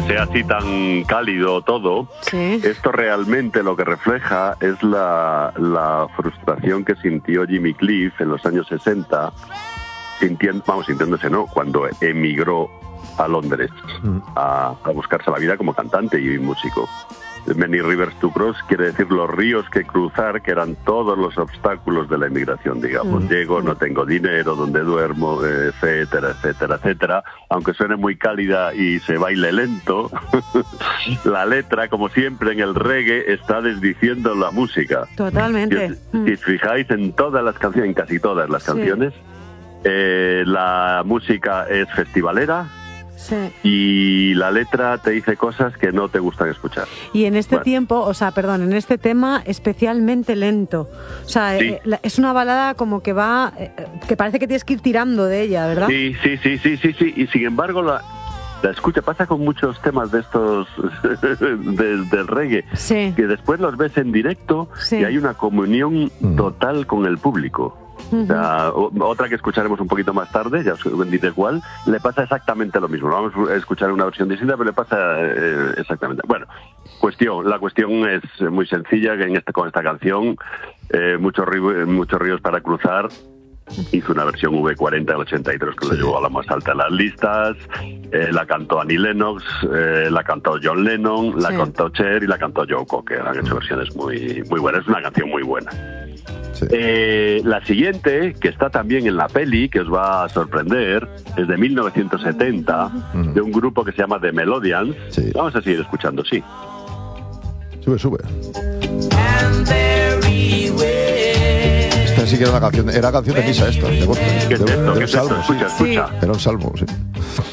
sea así tan cálido todo, Sí. esto realmente lo que refleja es la frustración que sintió Jimmy Cliff en los años 60, sintiéndose, ¿no?, cuando emigró a Londres a buscarse la vida como cantante y músico. Many rivers to cross quiere decir los ríos que cruzar, que eran todos los obstáculos de la emigración, digamos. Llego, no tengo dinero, donde duermo, etcétera, etcétera, etcétera. Aunque suene muy cálida y se baile lento, la letra, como siempre en el reggae, está desdiciendo la música. Totalmente. Si os fijáis en todas las canciones, en casi todas las canciones, la música es festivalera. Sí. Y la letra te dice cosas que no te gustan escuchar. Y en este en este tema especialmente lento. O sea, sí. Es una balada como que va, que parece que tienes que ir tirando de ella, ¿verdad? Sí. Y sin embargo la escucha, pasa con muchos temas de estos del reggae, que después los ves en directo y hay una comunión total con el público. O sea, otra que escucharemos un poquito más tarde, ya os diré cuál, le pasa exactamente lo mismo. Vamos a escuchar una versión distinta, pero le pasa exactamente. Bueno, la cuestión es muy sencilla, que con esta canción, muchos ríos para cruzar. Hizo una versión V40 del 83 que lo llevó a la más alta de las listas. La cantó Annie Lennox, la cantó John Lennon, la cantó Cher y la cantó Joe Cocker. Han hecho versiones muy, muy buenas. Es una canción muy buena. Sí. La siguiente, que está también en la peli, que os va a sorprender, es de 1970, de un grupo que se llama The Melodians. Sí. Vamos a seguir escuchando, sí. Sube. Esta sí que era una canción, era canción de misa esta, de gospel. ¿Qué es esto? Era un salmo, escucha. Era un salmo, sí.